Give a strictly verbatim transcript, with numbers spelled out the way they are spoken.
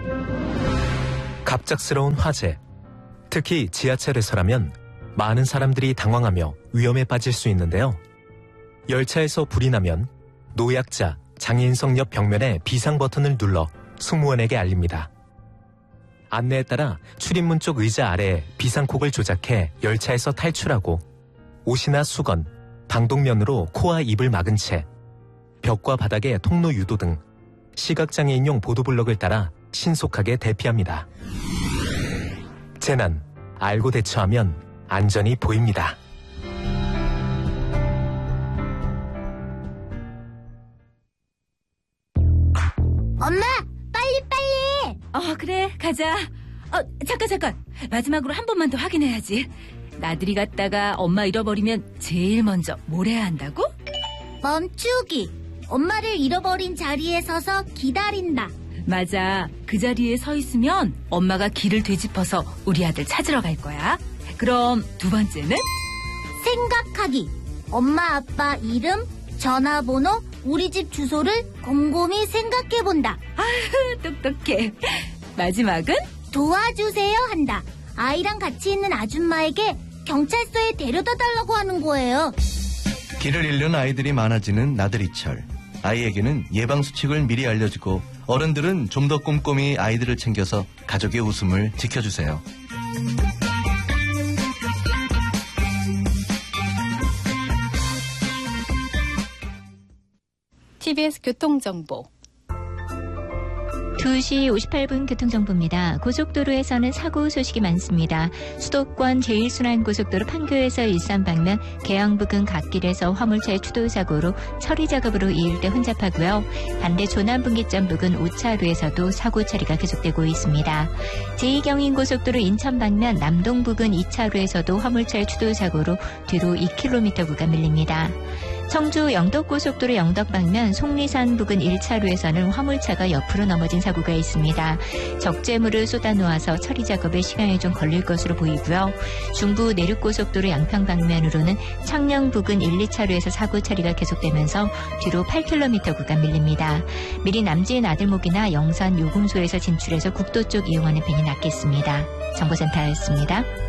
갑작스러운 화재. 특히 지하철에서라면 많은 사람들이 당황하며 위험에 빠질 수 있는데요. 열차에서 불이 나면 노약자, 장애인석 옆 벽면에 비상 버튼을 눌러 승무원에게 알립니다. 안내에 따라 출입문 쪽 의자 아래에 비상콕을 조작해 열차에서 탈출하고 옷이나 수건, 방독면으로 코와 입을 막은 채 벽과 바닥에 통로 유도 등 시각장애인용 보도블럭을 따라 신속하게 대피합니다. 재난, 알고 대처하면 안전이 보입니다. 엄마, 빨리 빨리. 어, 그래, 가자. 어, 잠깐 잠깐. 마지막으로 한 번만 더 확인해야지. 나들이 갔다가 엄마 잃어버리면 제일 먼저 뭘 해야 한다고? 멈추기. 엄마를 잃어버린 자리에 서서 기다린다. 맞아. 그 자리에 서 있으면 엄마가 길을 되짚어서 우리 아들 찾으러 갈 거야. 그럼 두 번째는? 생각하기. 엄마 아빠 이름, 전화번호, 우리 집 주소를 곰곰이 생각해본다. 아휴, 똑똑해. 마지막은? 도와주세요 한다. 아이랑 같이 있는 아줌마에게 경찰서에 데려다 달라고 하는 거예요. 길을 잃는 아이들이 많아지는 나들이철. 아이에게는 예방수칙을 미리 알려주고 어른들은 좀 더 꼼꼼히 아이들을 챙겨서 가족의 웃음을 지켜주세요. 티비에스 교통정보. 두 시 오십팔 분 교통정보입니다. 고속도로에서는 사고 소식이 많습니다. 수도권 제일순환고속도로 판교에서 일산 방면 계양 부근 갓길에서 화물차의 추돌사고로 처리 작업으로 이 일대 혼잡하고요. 반대 조남분기점 부근 오 차로에서도 사고 처리가 계속되고 있습니다. 제이 경인고속도로 인천 방면 남동 부근 이 차로에서도 화물차의 추돌사고로 뒤로 이 킬로미터 구간 밀립니다. 청주 영덕고속도로 영덕 방면 속리산 부근 일 차로에서는 화물차가 옆으로 넘어진 사고가 있습니다. 적재물을 쏟아놓아서 처리 작업에 시간이 좀 걸릴 것으로 보이고요. 중부 내륙고속도로 양평 방면으로는 창녕 부근 일, 이 차로에서 사고 처리가 계속되면서 뒤로 팔 킬로미터 구간 밀립니다. 미리 남진 아들목이나 영산 요금소에서 진출해서 국도 쪽 이용하는 편이 낫겠습니다. 정보센터였습니다.